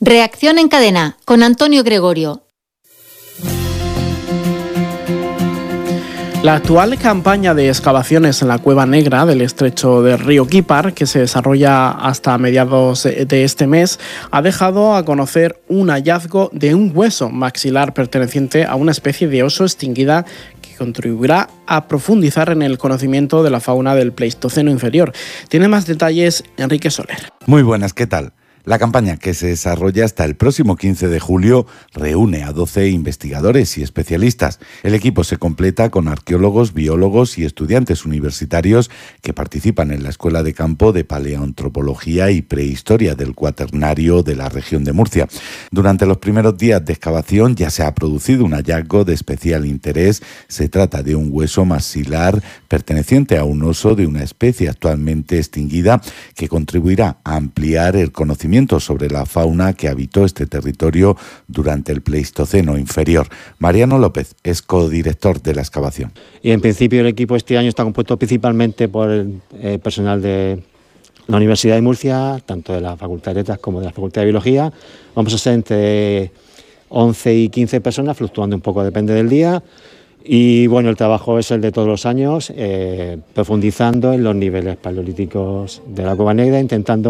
Reacción en cadena con Antonio Gregorio. La actual campaña de excavaciones en la Cueva Negra del estrecho del río Guípar, que se desarrolla hasta mediados de este mes, ha dejado a conocer un hallazgo de un hueso maxilar perteneciente a una especie de oso extinguida que contribuirá a profundizar en el conocimiento de la fauna del Pleistoceno inferior. Tiene más detalles Enrique Soler. Muy buenas, ¿qué tal? La campaña, que se desarrolla hasta el próximo 15 de julio, reúne a 12 investigadores y especialistas. El equipo se completa con arqueólogos, biólogos y estudiantes universitarios que participan en la Escuela de Campo de Paleoantropología y Prehistoria del Cuaternario de la región de Murcia. Durante los primeros días de excavación ya se ha producido un hallazgo de especial interés. Se trata de un hueso maxilar perteneciente a un oso de una especie actualmente extinguida que contribuirá a ampliar el conocimiento sobre la fauna que habitó este territorio durante el Pleistoceno inferior. Mariano López es codirector de la excavación. Y en principio el equipo este año está compuesto principalmente por el personal de la Universidad de Murcia, tanto de la Facultad de Letras como de la Facultad de Biología. Vamos a ser entre 11 y 15 personas, fluctuando un poco, depende del día. Y bueno, el trabajo es el de todos los años, profundizando en los niveles paleolíticos de la Cueva Negra, intentando